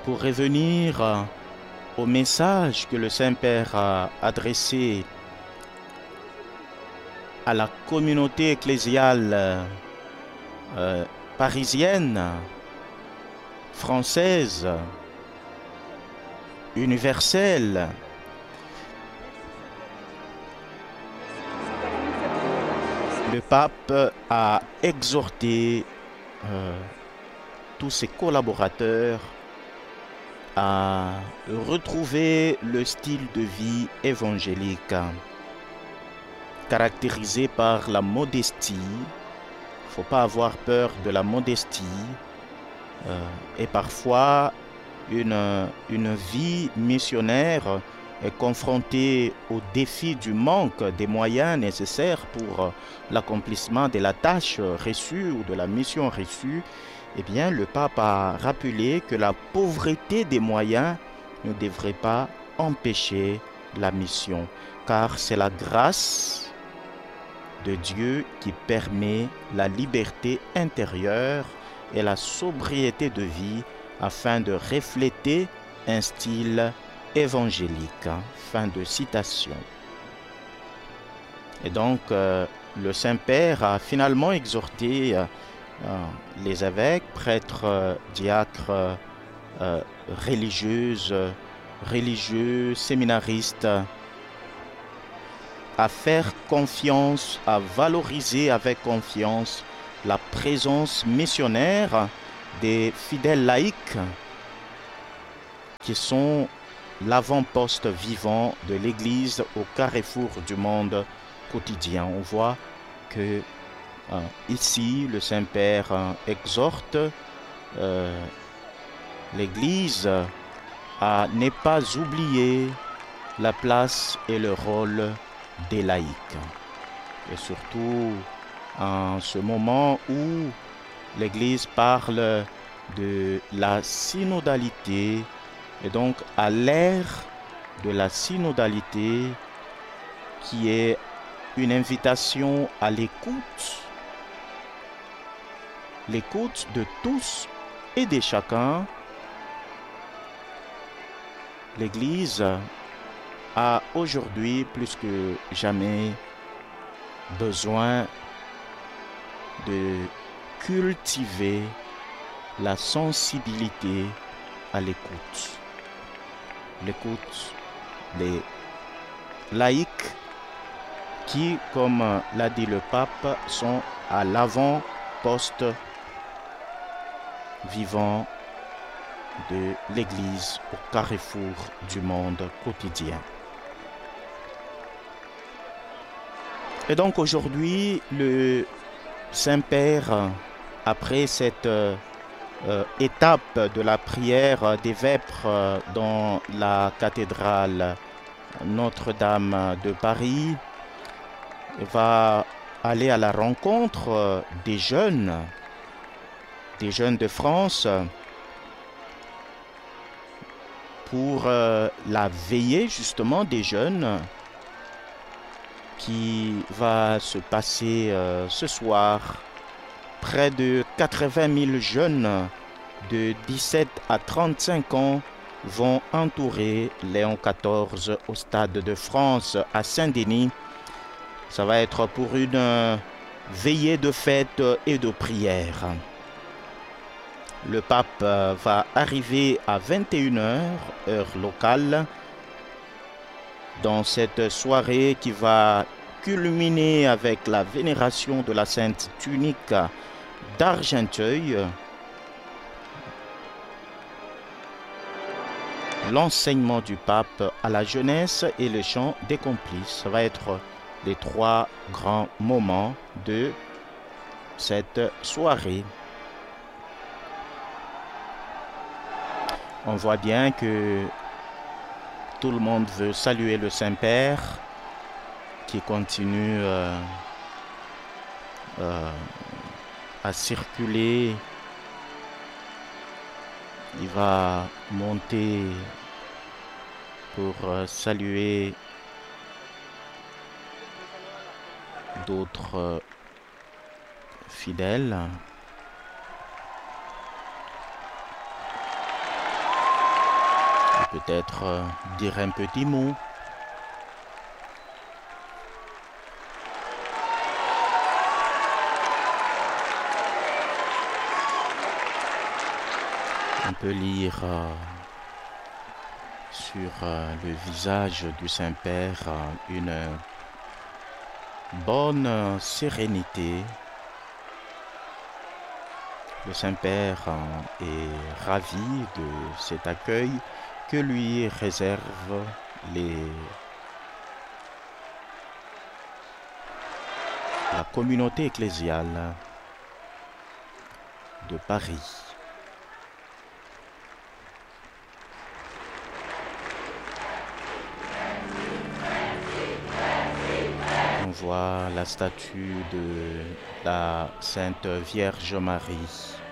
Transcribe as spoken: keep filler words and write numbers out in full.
pour revenir au message que le Saint-Père a adressé à la communauté ecclésiale euh, parisienne, française, universelle. Le pape a exhorté euh, tous ses collaborateurs à retrouver le style de vie évangélique caractérisé par la modestie. Il ne faut pas avoir peur de la modestie euh, et parfois une, une vie missionnaire est confrontée au défi du manque des moyens nécessaires pour l'accomplissement de la tâche reçue ou de la mission reçue. Eh bien, le pape a rappelé que la pauvreté des moyens ne devrait pas empêcher la mission, car c'est la grâce de Dieu qui permet la liberté intérieure et la sobriété de vie afin de refléter un style évangélique. Fin de citation. Et donc, euh, le Saint-Père a finalement exhorté euh, les évêques, prêtres, euh, diacres, euh, religieuses, religieux, séminaristes, à faire confiance, à valoriser avec confiance la présence missionnaire des fidèles laïcs qui sont l'avant-poste vivant de l'Église au carrefour du monde quotidien. On voit que euh, ici, le Saint-Père euh, exhorte euh, l'Église à ne pas oublier la place et le rôle des laïcs. Et surtout en ce moment où l'Église parle de la synodalité, et donc à l'ère de la synodalité qui est une invitation à l'écoute, l'écoute de tous et de chacun. L'Église a aujourd'hui plus que jamais besoin de cultiver la sensibilité à l'écoute. L'écoute des laïcs qui, comme l'a dit le pape, sont à l'avant-poste vivant de l'Église au carrefour du monde quotidien. Et donc aujourd'hui, le Saint-Père, après cette euh, étape de la prière des vêpres euh, dans la cathédrale Notre-Dame de Paris, va aller à la rencontre euh, des jeunes, des jeunes de France, pour euh, la veillée justement des jeunes qui va se passer euh, ce soir. Près de quatre-vingt mille jeunes de dix-sept à trente-cinq ans vont entourer Léon quatorze au Stade de France à Saint-Denis. Ça va être pour une euh, veillée de fête et de prière. Le pape euh, va arriver à vingt et une heures, heure locale, dans cette soirée qui va culminer avec la vénération de la Sainte Tunique d'Argenteuil, l'enseignement du pape à la jeunesse et le chant des complices. Ça va être les trois grands moments de cette soirée. On voit bien que tout le monde veut saluer le Saint-Père qui continue euh, euh, à circuler. Il va monter pour euh, saluer d'autres euh, fidèles. peut-être euh, dire un petit mot. On peut lire euh, sur euh, le visage du Saint-Père euh, une bonne euh, sérénité. Le Saint-Père euh, est ravi de cet accueil que lui réservent les, la communauté ecclésiale de Paris. On voit la statue de la Sainte Vierge Marie.